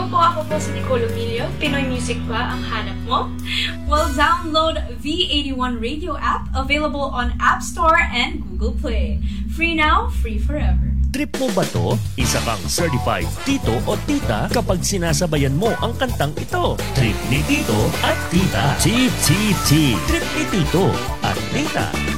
Ako po si Nicole Emilio. Pinoy music ba ang hanap mo? Well, download V81 Radio app, available on App Store and Google Play. Free now, free forever. Trip mo ba to? Isa kang certified tito o tita kapag sinasabayan mo ang kantang ito. Trip ni tito at tita. Chip, chip, chip. Trip ni tito at tita.